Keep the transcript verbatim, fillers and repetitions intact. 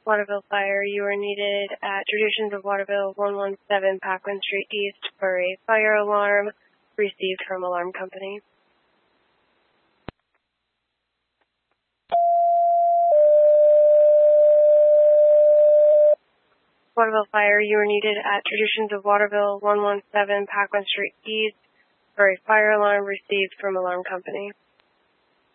Waterville Fire, you are needed at Traditions of Waterville, one one seven Paquin Street East for a fire alarm received from alarm company. Waterville Fire, you are needed at Traditions of Waterville, one one seven Paquin Street East for a fire alarm received from alarm company.